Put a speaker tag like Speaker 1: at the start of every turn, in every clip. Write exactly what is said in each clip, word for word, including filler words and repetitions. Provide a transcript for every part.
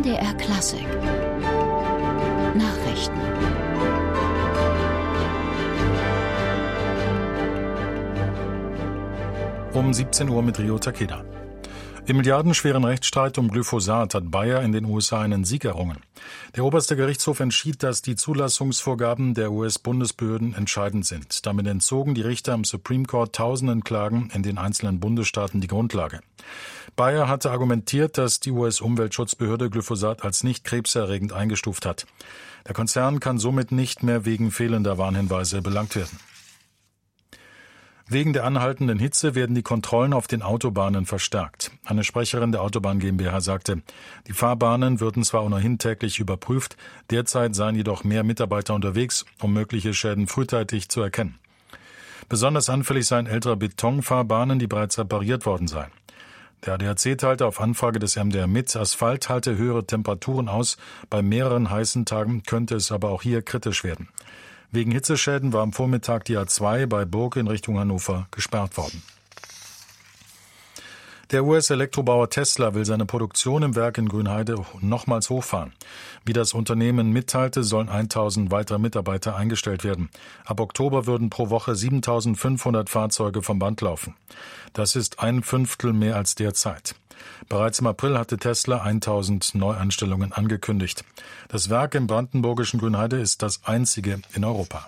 Speaker 1: D R Klassik Nachrichten.
Speaker 2: Um siebzehn Uhr mit Rio Takeda. Im milliardenschweren Rechtsstreit um Glyphosat hat Bayer in den U S A einen Sieg errungen. Der oberste Gerichtshof entschied, dass die Zulassungsvorgaben der U S-Bundesbehörden entscheidend sind. Damit entzogen die Richter am Supreme Court tausenden Klagen in den einzelnen Bundesstaaten die Grundlage. Bayer hatte argumentiert, dass die U S-Umweltschutzbehörde Glyphosat als nicht krebserregend eingestuft hat. Der Konzern kann somit nicht mehr wegen fehlender Warnhinweise belangt werden. Wegen der anhaltenden Hitze werden die Kontrollen auf den Autobahnen verstärkt. Eine Sprecherin der Autobahn GmbH sagte, die Fahrbahnen würden zwar ohnehin täglich überprüft, derzeit seien jedoch mehr Mitarbeiter unterwegs, um mögliche Schäden frühzeitig zu erkennen. Besonders anfällig seien ältere Betonfahrbahnen, die bereits repariert worden seien. Der A D A C teilte auf Anfrage des M D R mit, Asphalt halte höhere Temperaturen aus, bei mehreren heißen Tagen könnte es aber auch hier kritisch werden. Wegen Hitzeschäden war am Vormittag die A zwei bei Burg in Richtung Hannover gesperrt worden. Der U S-Elektrobauer Tesla will seine Produktion im Werk in Grünheide nochmals hochfahren. Wie das Unternehmen mitteilte, sollen tausend weitere Mitarbeiter eingestellt werden. Ab Oktober würden pro Woche siebentausendfünfhundert Fahrzeuge vom Band laufen. Das ist ein Fünftel mehr als derzeit. Bereits im April hatte Tesla tausend Neuanstellungen angekündigt. Das Werk im brandenburgischen Grünheide ist das einzige in Europa.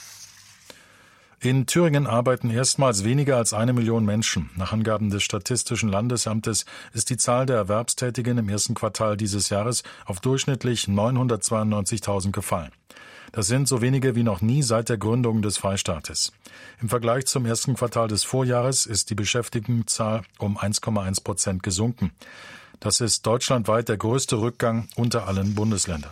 Speaker 2: In Thüringen arbeiten erstmals weniger als eine Million Menschen. Nach Angaben des Statistischen Landesamtes ist die Zahl der Erwerbstätigen im ersten Quartal dieses Jahres auf durchschnittlich neunhundertzweiundneunzigtausend gefallen. Das sind so wenige wie noch nie seit der Gründung des Freistaates. Im Vergleich zum ersten Quartal des Vorjahres ist die Beschäftigtenzahl um eins Komma eins Prozent gesunken. Das ist deutschlandweit der größte Rückgang unter allen Bundesländern.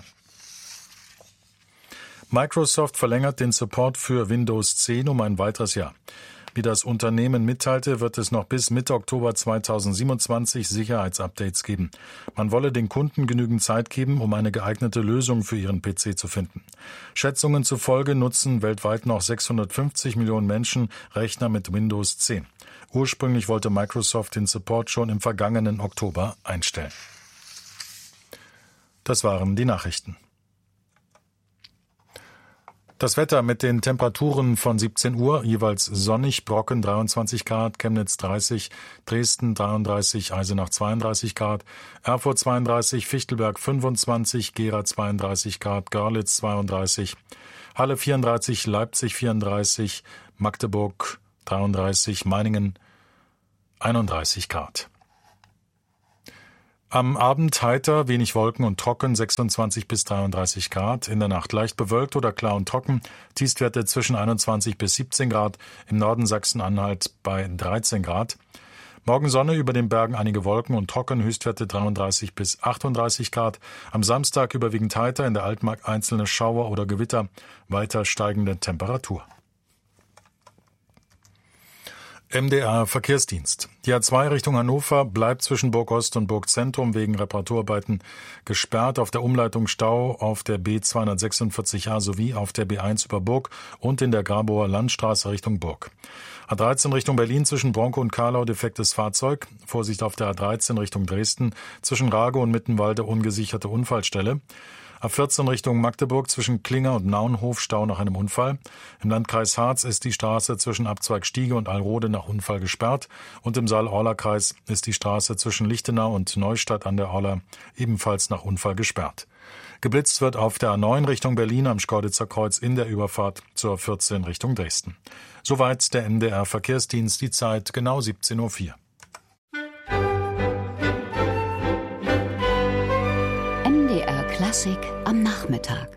Speaker 2: Microsoft verlängert den Support für Windows zehn um ein weiteres Jahr. Wie das Unternehmen mitteilte, wird es noch bis Mitte Oktober zweitausendsiebenundzwanzig Sicherheitsupdates geben. Man wolle den Kunden genügend Zeit geben, um eine geeignete Lösung für ihren P C zu finden. Schätzungen zufolge nutzen weltweit noch sechshundertfünfzig Millionen Menschen Rechner mit Windows zehn. Ursprünglich wollte Microsoft den Support schon im vergangenen Oktober einstellen. Das waren die Nachrichten. Das Wetter mit den Temperaturen von siebzehn Uhr, jeweils sonnig, Brocken dreiundzwanzig Grad, Chemnitz dreißig, Dresden dreiunddreißig, Eisenach zweiunddreißig Grad, Erfurt zweiunddreißig, Fichtelberg fünfundzwanzig, Gera zweiunddreißig Grad, Görlitz zweiunddreißig, Halle vierunddreißig, Leipzig vierunddreißig, Magdeburg dreiunddreißig, Meiningen einunddreißig Grad. Am Abend heiter, wenig Wolken und trocken, sechsundzwanzig bis dreiunddreißig Grad. In der Nacht leicht bewölkt oder klar und trocken. Tiefstwerte zwischen einundzwanzig bis siebzehn Grad. Im Norden Sachsen-Anhalt bei dreizehn Grad. Morgen Sonne, über den Bergen einige Wolken und trocken. Höchstwerte dreiunddreißig bis achtunddreißig Grad. Am Samstag überwiegend heiter, in der Altmark einzelne Schauer oder Gewitter. Weiter steigende Temperatur. M D R Verkehrsdienst. Die A zwei Richtung Hannover bleibt zwischen Burg Ost und Burg Zentrum wegen Reparaturarbeiten gesperrt. Auf der Umleitung Stau auf der B zweihundertsechsundvierzig A sowie auf der B eins über Burg und in der Grabower Landstraße Richtung Burg. A dreizehn Richtung Berlin zwischen Bronco und Karlau defektes Fahrzeug. Vorsicht auf der A dreizehn Richtung Dresden zwischen Rage und Mittenwalde ungesicherte Unfallstelle. A vierzehn Richtung Magdeburg zwischen Klinger und Naunhof Stau nach einem Unfall. Im Landkreis Harz ist die Straße zwischen Abzweig Stiege und Alrode nach Unfall gesperrt. Und im Saal-Orla-Kreis ist die Straße zwischen Lichtenau und Neustadt an der Orla ebenfalls nach Unfall gesperrt. Geblitzt wird auf der A neun Richtung Berlin am Schkeuditzer Kreuz in der Überfahrt zur A vierzehn Richtung Dresden. Soweit der M D R Verkehrsdienst, die Zeit genau siebzehn Uhr vier.
Speaker 1: M D R Klassik am Nachmittag.